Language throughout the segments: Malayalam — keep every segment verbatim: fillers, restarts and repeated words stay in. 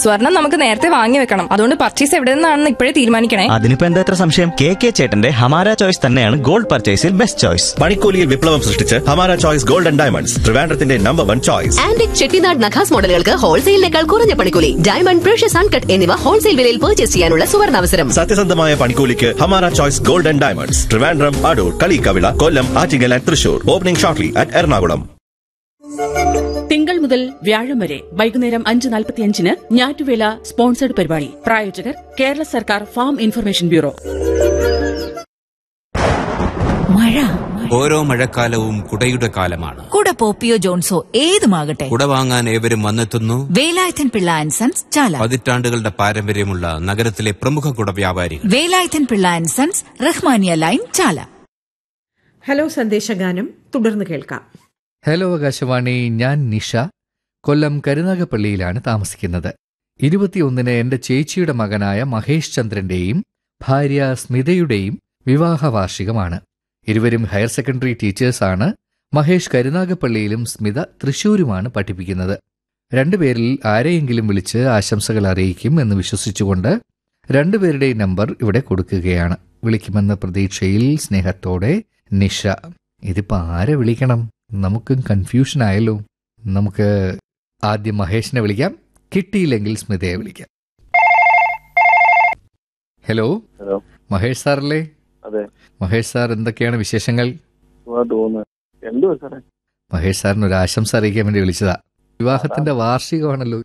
സ്വർണം നമുക്ക് നേരത്തെ വാങ്ങി വെക്കണം. അതുകൊണ്ട് പർച്ചേസ് എവിടെ നിന്നാണെന്ന് ഇപ്പോഴേ തീരുമാനിക്കണേ. അതിനിപ്പോ എന്താ എത്ര സംശയം? കെ കെ ചേട്ടന്റെ ഹമാര ചോയ്സ് തന്നെയാണ് ഗോൾഡ് പർച്ചേസിൽ ബെസ്റ്റ് ചോയ്സ്. പണിക്കൂലിയിൽ വിപ്ലവം സൃഷ്ടിച്ച് Hamara choice gold and diamonds, ട്രിവാൻഡ്രത്തിന്റെ number one choice. Antique Chettinad നഖാസ് മോഡലുകൾക്ക് ഹോൾസെയിലിനേക്കാൾ കുറഞ്ഞ പണിക്കൂലി. ഡയമണ്ട്, പ്രഷ്യസ് അൺകട്ട് എന്നിവ ഹോൾസെയിൽ വിലയിൽ പർച്ചേസ് ചെയ്യാനുള്ള സുവർണാവസരം. സത്യസന്ധമായ പണിക്കൂലിക്ക് Hamara choice gold and diamonds, Trivandrum, Adoor, Kaliyikkavila, Kollam, Attingal and Thrissur. Opening shortly at Ernakulam. തിങ്കൾ മുതൽ വ്യാഴം വരെ വൈകുന്നേരം അഞ്ച് നാൽപ്പത്തിയഞ്ചിന് ഞാറ്റുവേല സ്പോൺസർഡ് പരിപാടി. പ്രായോജകർ കേരള സർക്കാർ ഫാം ഇൻഫർമേഷൻ ബ്യൂറോ. മഴ ഓരോ മഴക്കാലവും കുടയുടെ കാലമാണ്. കുട പോപ്പിയോ ജോൺസോ ഏതുമാകട്ടെ, കുട വാങ്ങാൻ ഏവരും വന്നെത്തുന്നു. വേലായുധൻ പിള്ള ആൻഡ് സൺസ് ചാല. പതിറ്റാണ്ടുകളുടെ പാരമ്പര്യമുള്ള നഗരത്തിലെ പ്രമുഖ കുട വ്യാപാരികൾ. Velayudhan Pillai and sons, Rahmania line, Chala. Hello സന്ദേശഗാനം തുടർന്ന് കേൾക്കാം. ഹലോ ആകാശവാണി, ഞാൻ നിഷ. കൊല്ലം കരുനാഗപ്പള്ളിയിലാണ് താമസിക്കുന്നത്. ഇരുപത്തിയൊന്നിന് എന്റെ ചേച്ചിയുടെ മകനായ മഹേഷ് ചന്ദ്രന്റെയും ഭാര്യ സ്മിതയുടെയും വിവാഹ വാർഷികമാണ്. ഇരുവരും ഹയർ സെക്കൻഡറി ടീച്ചേഴ്സാണ്. മഹേഷ് കരുനാഗപ്പള്ളിയിലും സ്മിത തൃശൂരുമാണ് പഠിപ്പിക്കുന്നത്. രണ്ടുപേരിൽ ആരെയെങ്കിലും വിളിച്ച് ആശംസകൾ അറിയിക്കും എന്ന് വിശ്വസിച്ചുകൊണ്ട് രണ്ടുപേരുടെയും നമ്പർ ഇവിടെ കൊടുക്കുകയാണ്. വിളിക്കുമെന്ന പ്രതീക്ഷയിൽ സ്നേഹത്തോടെ നിഷ. ഇതിപ്പോ ആരെ വിളിക്കണം? നമുക്കും കൺഫ്യൂഷനായല്ലോ. നമുക്ക് ആദ്യം മഹേഷിനെ വിളിക്കാം, കിട്ടിയില്ലെങ്കിൽ സ്മിതയെ വിളിക്കാം. ഹലോ, മഹേഷ് സാറല്ലേ? അതെ. മഹേഷ് സാർ, എന്തൊക്കെയാണ് വിശേഷങ്ങൾ? മഹേഷ് സാറിന് ഒരു ആശംസ അറിയിക്കാൻ വേണ്ടി വിളിച്ചതാ. വിവാഹത്തിന്റെ വാർഷികമാണല്ലോ.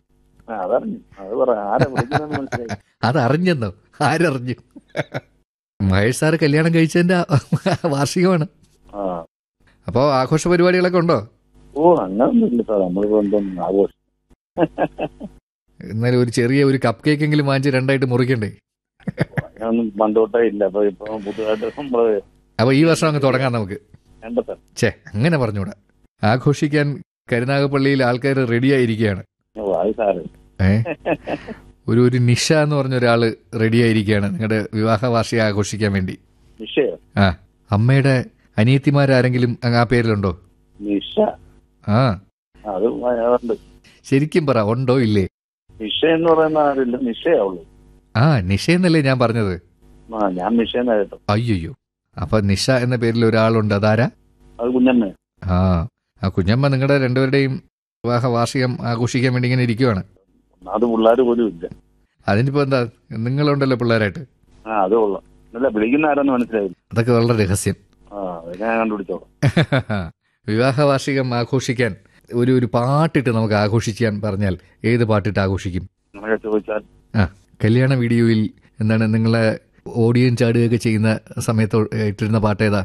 അതറിഞ്ഞെന്നോ? ആരറിഞ്ഞു? മഹേഷ് സാറ് കല്യാണം കഴിച്ചതിന്റെ വാർഷികമാണ്. അപ്പോ ആഘോഷ പരിപാടികളൊക്കെ ഉണ്ടോ? ഓ, അങ്ങനൊന്നുമില്ല സാർ. നമ്മളിപ്പം ആഘോഷം എന്നാലും ഒരു ചെറിയ ഒരു കപ്പ് കേക്ക് എങ്കിലും വാങ്ങിച്ച് രണ്ടായിട്ട് മുറിക്കണ്ടേ? പണ്ടോട്ടേ ഇല്ല. അപ്പൊ ഇപ്പൊ പുതുതായിട്ട് നമ്മള് അപ്പൊ ഈ വർഷം അങ്ങ് തുടങ്ങാം നമുക്ക്. ഛേ, അങ്ങനെ പറഞ്ഞൂടാ. ആഘോഷിക്കാൻ കരുനാഗപ്പള്ളിയിൽ ആൾക്കാർ റെഡി ആയിരിക്കുകയാണ്. ഏ ഒരു ഒരു നിഷ എന്ന് പറഞ്ഞ ഒരാള് റെഡി ആയിരിക്കുകയാണ് നിങ്ങളുടെ വിവാഹ വാർഷികം ആഘോഷിക്കാൻ വേണ്ടി. ആ, അമ്മയുടെ അനിയത്തിമാരാരെങ്കിലും ആ പേരിലുണ്ടോ? നിഷ. ആ, അത് ശരിക്കും പറ, ഉണ്ടോ ഇല്ലേ? നിഷ എന്ന് പറയുന്ന ആരില്ല, നിഷയാവുള്ളൂ. ആ, നിഷ എന്നല്ലേ ഞാൻ പറഞ്ഞത്? ഞാൻ നിഷ കേട്ടോ. അയ്യോ, അപ്പൊ നിഷ എന്ന പേരിൽ ഒരാളുണ്ട്. അതാരാ? അത് കുഞ്ഞമ്മ. ആ ആ കുഞ്ഞമ്മ നിങ്ങളുടെ രണ്ടുപേരുടെയും വിവാഹ വാർഷികം ആഘോഷിക്കാൻ വേണ്ടി ഇങ്ങനെ ഇരിക്കുവാണ്. അത് പിള്ളേര് പോലും ഇല്ല. അതിനിപ്പോ എന്താ, നിങ്ങളുണ്ടല്ലോ പിള്ളേരായിട്ട്. ആ, അത് കൊള്ളാം. അല്ല, വിളിക്കുന്ന ആരെന്ന് മനസ്സിലായില്ല. അതൊക്കെ വളരെ രഹസ്യം. ഞാൻ കണ്ടുപിടിച്ചോളാം. വിവാഹ വാർഷികം ആഘോഷിക്കാൻ ഒരു ഒരു പാട്ടിട്ട് നമുക്ക് ആഘോഷിക്കാൻ പറഞ്ഞാൽ ഏത് പാട്ടിട്ട് ആഘോഷിക്കും? ചോദിച്ചാൽ ആ, കല്യാണ വീഡിയോയിൽ എന്താണ് നിങ്ങളെ ഓടിയും ചാടുകയൊക്കെ ചെയ്യുന്ന സമയത്ത് ഇട്ടിരുന്ന പാട്ട് ഏതാ?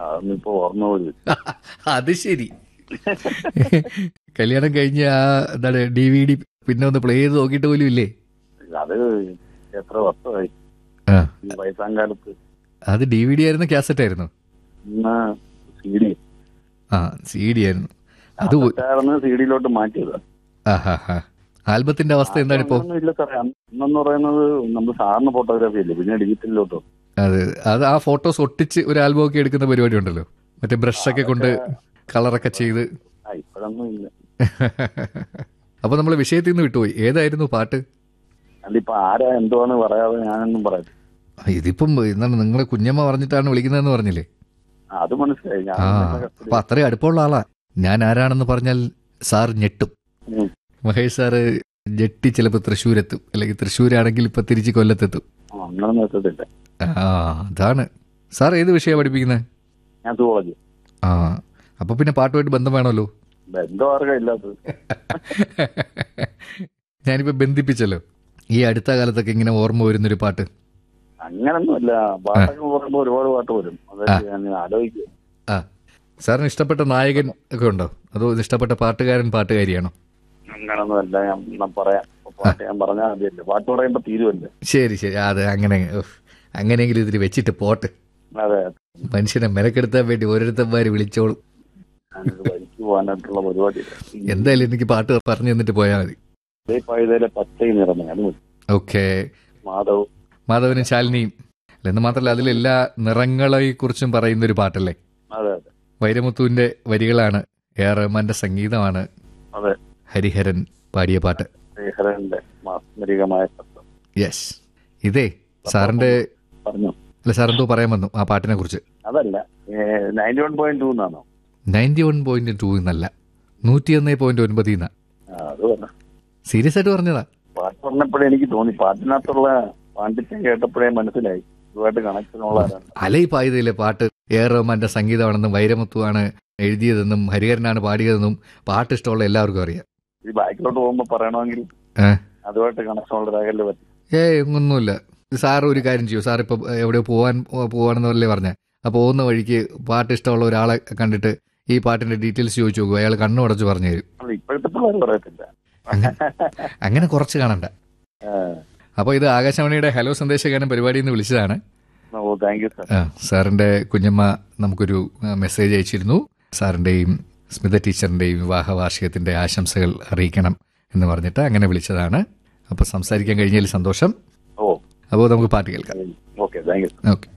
അത് ശരി. കല്യാണം കഴിഞ്ഞ ആ എന്താണ് ഡി വി ഡി പിന്നെ ഒന്ന് പ്ലേ ചെയ്ത് നോക്കിയിട്ട് പോലും ഇല്ലേ? അത് എത്ര വർഷമായി. വയസ്സാങ്കാലത്ത് അത് ഡി വി ഡി ആയിരുന്നു, കാസറ്റ് ആയിരുന്നു? ആ, സി ഡി ആയിരുന്നു. അത് സിഡിയിലോട്ട് മാറ്റിയത്. ആൽബത്തിന്റെ അവസ്ഥ എന്താണ് ഇപ്പോ? ഇല്ല സാറേ, അന്നെന്ന് പറയുന്നത് നമ്മൾ സാറിന് ഫോട്ടോഗ്രാഫി അല്ലേ, പിന്നെ ഡിജിറ്റലിലോട്ടോ. അതെ, അത് ആ ഫോട്ടോസ് ഒട്ടിച്ച് ഒരു ആൽബം ഒക്കെ എടുക്കുന്ന പരിപാടി ഉണ്ടല്ലോ, മറ്റേ ബ്രഷൊക്കെ കൊണ്ട് കളറൊക്കെ ചെയ്ത്. ഇപ്പോഴൊന്നും ഇല്ല. അപ്പൊ നമ്മള് വിഷയത്തിൽ നിന്ന് വിട്ടുപോയി. ഏതായിരുന്നു പാട്ട്? അതിപ്പോ ആരാ എന്തുവാന്ന് പറയാതെ ഞാനൊന്നും പറയാം. ഇതിപ്പം എന്താണ് നിങ്ങളെ കുഞ്ഞമ്മ പറഞ്ഞിട്ടാണ് വിളിക്കുന്നതെന്ന് പറഞ്ഞില്ലേ? അത് മനസ്സിലായി. ആ, അപ്പൊ അത്രയും അടുപ്പമുള്ള ആളാ. ഞാൻ ആരാണെന്ന് പറഞ്ഞാൽ സാർ ഞെട്ടും. മഹേഷ് സാറ് ഞെട്ടി ചിലപ്പോ തൃശ്ശൂരെത്തും, അല്ലെങ്കിൽ തൃശ്ശൂരാണെങ്കിൽ ഇപ്പൊ തിരിച്ച് കൊല്ലത്തെത്തും. ആ, അതാണ്. സാർ ഏത് വിഷയമാണ് പഠിപ്പിക്കുന്നത്? ആ, അപ്പൊ പിന്നെ പാട്ടുമായിട്ട് ബന്ധം വേണമല്ലോ. ഞാനിപ്പോ ബന്ധിപ്പിച്ചല്ലോ. ഈ അടുത്ത കാലത്തൊക്കെ ഇങ്ങനെ ഓർമ്മ വരുന്നൊരു പാട്ട്. അങ്ങനൊന്നുമില്ല, പാട്ടൊക്കെ പറയുമ്പോ ഒരുപാട് പാട്ട് വരും. ആലോചിക്കുക. ആ, സാറിന് ഇഷ്ടപ്പെട്ട നായകൻ ഒക്കെ ഉണ്ടോ, അതോ ഇഷ്ടപ്പെട്ട പാട്ടുകാരൻ പാട്ടുകാരിയാണോ? അങ്ങനൊന്നുമല്ല, ഞാൻ പറയാം. പാട്ട് ഞാൻ പറഞ്ഞാൽ മതിയല്ലോ, പാട്ട് പറയുമ്പോ തീരുമല്ലോ. ശരി ശരി, അതെ, അങ്ങനെ അങ്ങനെയെങ്കിലും ഇതിൽ വെച്ചിട്ട് പോട്ട്. അതെ, മനുഷ്യനെ മെനക്കെടുത്താൻ വേണ്ടി ഓരോരുത്തന്മാര് വിളിച്ചോളും. പോകാനായിട്ടുള്ള പരിപാടി. എന്തായാലും എനിക്ക് പാട്ട് പറഞ്ഞു തന്നിട്ട് പോയാൽ മതി. ഓക്കെ. മാധവ് മാധവനും ശാലിനിയും എന്ന് മാത്രമല്ല, അതിലെല്ലാ നിറങ്ങളെ കുറിച്ചും പറയുന്ന ഒരു പാട്ടല്ലേ? വൈരമുത്തുവിന്റെ വരികളാണ്, എ ആർ റഹ്മാന്റെ സംഗീതമാണ്, ഹരിഹരൻ പാടിയ പാട്ട്. ശ്രീഹരന്റെ മാസ്മരികമായ ശബ്ദം. യെസ്, ഇതേ സാറിന്റെ പറഞ്ഞു. അല്ല, സാറെന്തോ പറയാൻ വന്നു ആ പാട്ടിനെ കുറിച്ച്. അതല്ല, നയൻറ്റി വൺ പോയിന്റ് ടു എന്നാണോ? നയൻറ്റി വൺ പോയിന്റ് ടു എന്നല്ല, നൂറ്റി ഒന്ന് പോയിന്റ് ഒൻപത് എന്നാ. അത് പറഞ്ഞു. സീരിയസ് ആയിട്ട് പറഞ്ഞതാ. പാട്ട് പറഞ്ഞപ്പോഴേ എനിക്ക് തോന്നി, പാട്ടിനകത്തുള്ള പാണ്ഡിത്യം കേട്ടപ്പോഴേ മനസ്സിലായി ഇതുമായിട്ട് കണക്ഷൻ ഉള്ളതാണ്. അലൈപ്പായതിലെ പാട്ട് എ ആർ റഹ്മാന്റെ സംഗീതമാണെന്നും വൈരമുത്തുവാണ് എഴുതിയതെന്നും ഹരിഹരനാണ് പാടിയതെന്നും പാട്ട് ഇഷ്ടമുള്ള എല്ലാവർക്കും അറിയാം. ഈ ബാക്കിലോട്ട് പോകുമ്പോ പറയണമെങ്കിൽ അതുമായിട്ട് കണക്ഷൻ ഉള്ള രാഗല്ലേ പറ്റും. ഏയ് ഒന്നുമില്ല. സാർ ഒരു കാര്യം ചെയ്യൂ, സാർ ഇപ്പൊ എവിടെ പോവാൻ പോവാണെന്നല്ലേ പറഞ്ഞേ, ആ പോകുന്ന വഴിക്ക് പാട്ട് ഇഷ്ടമുള്ള ഒരാളെ കണ്ടിട്ട് ഈ പാട്ടിന്റെ ഡീറ്റെയിൽസ് ചോദിച്ചു നോക്കൂ, അയാൾ കണ്ണുടച്ച് പറഞ്ഞു തരും. ഇപ്പോഴത്തെ പിള്ളേർ പറയത്തില്ല അങ്ങനെ കുറച്ച് കാണണ്ട. അപ്പൊ ഇത് ആകാശവാണിയുടെ ഹലോ സന്ദേശഗാനം പരിപാടിയിൽ നിന്ന് വിളിച്ചതാണ്. സാറിന്റെ കുഞ്ഞമ്മ നമുക്കൊരു മെസ്സേജ് അയച്ചിരുന്നു. സാറിന്റെയും സ്മിത ടീച്ചറിന്റെയും വിവാഹ വാർഷികത്തിന്റെ ആശംസകൾ അറിയിക്കണം എന്ന് പറഞ്ഞിട്ട് അങ്ങനെ വിളിച്ചതാണ്. അപ്പൊ സംസാരിക്കാൻ കഴിഞ്ഞതിൽ സന്തോഷം. അപ്പോൾ നമുക്ക് പാട്ട് കേൾക്കാം. Okay, thank you. ഓക്കെ.